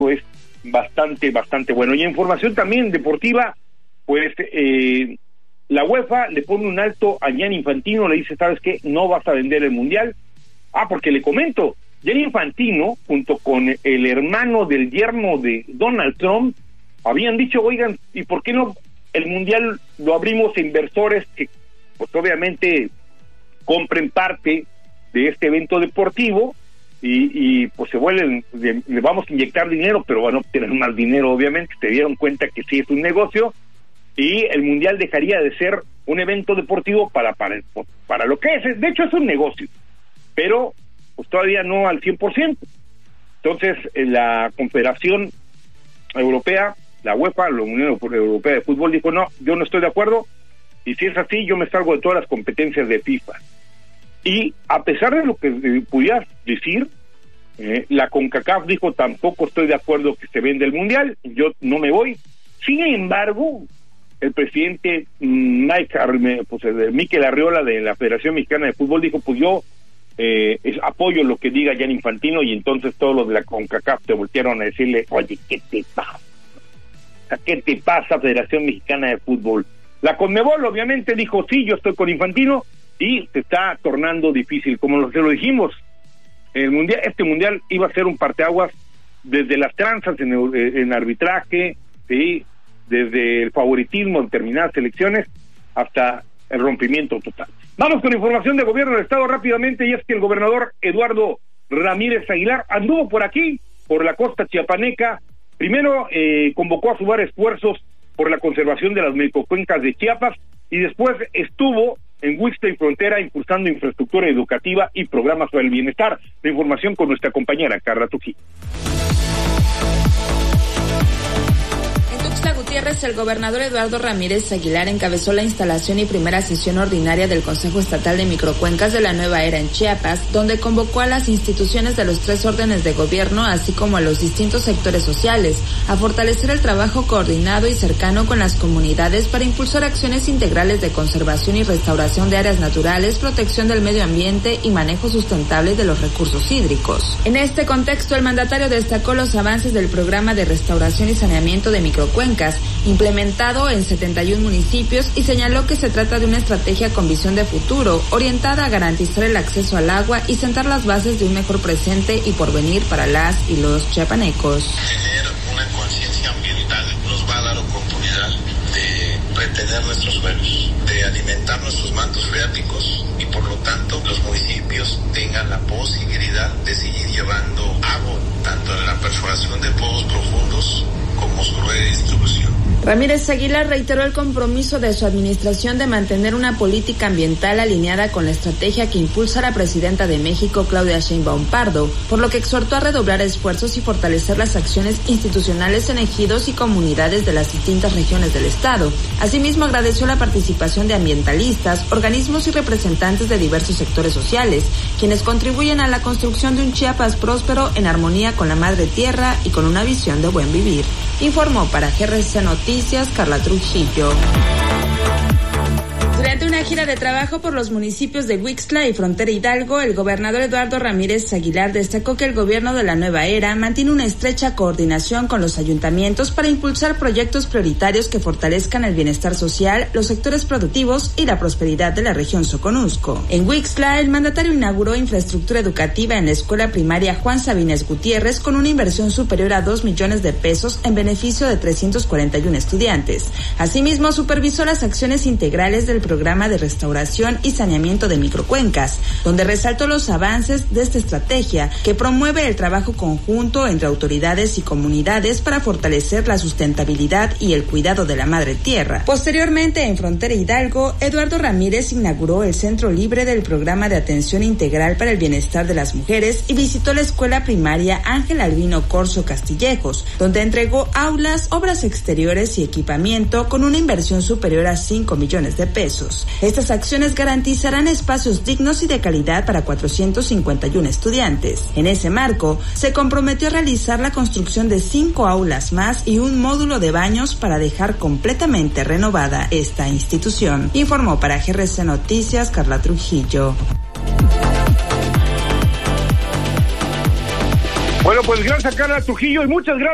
eso es bastante bueno. Y en información también deportiva, pues la UEFA le pone un alto a Gianni Infantino, le dice, ¿sabes qué? No vas a vender el Mundial. Porque le comento, Gianni Infantino, junto con el hermano del yerno de Donald Trump, habían dicho, oigan, ¿y por qué no el Mundial lo abrimos a inversores que, pues obviamente, compren parte de este evento deportivo y pues se vuelven, le vamos a inyectar dinero, pero van a obtener más dinero, obviamente, se dieron cuenta que sí es un negocio, y el Mundial dejaría de ser un evento deportivo para lo que es. De hecho, es un negocio, pero pues todavía no al 100%. Entonces, la Confederación Europea, la UEFA, la Unión Europea de Fútbol, dijo, no, yo no estoy de acuerdo, y si es así, yo me salgo de todas las competencias de FIFA. Y a pesar de lo que pudieras decir, la CONCACAF dijo, tampoco estoy de acuerdo que se venda el Mundial, yo no me voy. Sin embargo, el presidente Mikel Arriola de la Federación Mexicana de Fútbol dijo, pues yo apoyo lo que diga Gianni Infantino, y entonces todos los de la CONCACAF te voltearon a decirle, oye, ¿qué te pasa? ¿Qué te pasa, Federación Mexicana de Fútbol? La CONMEBOL obviamente dijo, sí, yo estoy con Infantino, y se está tornando difícil, como se lo dijimos. Este mundial iba a ser un parteaguas desde las tranzas en arbitraje, ¿sí?, desde el favoritismo en determinadas selecciones hasta el rompimiento total. Vamos con información de gobierno del estado rápidamente, y es que el gobernador Eduardo Ramírez Aguilar anduvo por aquí, por la costa chiapaneca. Primero convocó a sumar esfuerzos por la conservación de las microcuencas de Chiapas, y después estuvo en Huixtla y Frontera impulsando infraestructura educativa y programas para el bienestar. La información con nuestra compañera Carla Trujillo. Gutiérrez, el gobernador Eduardo Ramírez Aguilar encabezó la instalación y primera sesión ordinaria del Consejo Estatal de Microcuencas de la Nueva Era en Chiapas, donde convocó a las instituciones de los 3 órdenes de gobierno, así como a los distintos sectores sociales, a fortalecer el trabajo coordinado y cercano con las comunidades para impulsar acciones integrales de conservación y restauración de áreas naturales, protección del medio ambiente y manejo sustentable de los recursos hídricos. En este contexto, el mandatario destacó los avances del programa de restauración y saneamiento de microcuencas, implementado en 71 municipios, y señaló que se trata de una estrategia con visión de futuro, orientada a garantizar el acceso al agua y sentar las bases de un mejor presente y porvenir para las y los chiapanecos. Tener una conciencia ambiental nos va a dar oportunidad de retener nuestros suelos, de alimentar nuestros mantos freáticos, y por lo tanto los municipios tengan la posibilidad de seguir llevando agua, tanto en la perforación de pozos profundos como su redistribución. Ramírez Aguilar reiteró el compromiso de su administración de mantener una política ambiental alineada con la estrategia que impulsa la presidenta de México, Claudia Sheinbaum Pardo, por lo que exhortó a redoblar esfuerzos y fortalecer las acciones institucionales en ejidos y comunidades de las distintas regiones del estado. Asimismo, agradeció la participación de ambientalistas, organismos y representantes de diversos sectores sociales, quienes contribuyen a la construcción de un Chiapas próspero en armonía con la madre tierra y con una visión de buen vivir. Informó para GRC Noticias Carla Trujillo. Durante una gira de trabajo por los municipios de Huixtla y Frontera Hidalgo, el gobernador Eduardo Ramírez Aguilar destacó que el gobierno de la Nueva Era mantiene una estrecha coordinación con los ayuntamientos para impulsar proyectos prioritarios que fortalezcan el bienestar social, los sectores productivos y la prosperidad de la región Soconusco. En Huixtla, el mandatario inauguró infraestructura educativa en la escuela primaria Juan Sabines Gutiérrez con una inversión superior a 2 millones de pesos en beneficio de 341 estudiantes. Asimismo, supervisó las acciones integrales del programa de restauración y saneamiento de microcuencas, donde resaltó los avances de esta estrategia que promueve el trabajo conjunto entre autoridades y comunidades para fortalecer la sustentabilidad y el cuidado de la madre tierra. Posteriormente, en Frontera Hidalgo, Eduardo Ramírez inauguró el Centro Libre del Programa de Atención Integral para el Bienestar de las Mujeres y visitó la escuela primaria Ángel Albino Corso Castillejos, donde entregó aulas, obras exteriores y equipamiento con una inversión superior a 5 millones de pesos. Estas acciones garantizarán espacios dignos y de calidad para 451 estudiantes. En ese marco, se comprometió a realizar la construcción de 5 aulas más y un módulo de baños para dejar completamente renovada esta institución. Informó para GRC Noticias Carla Trujillo. Bueno, pues gracias a Carla Trujillo y muchas gracias.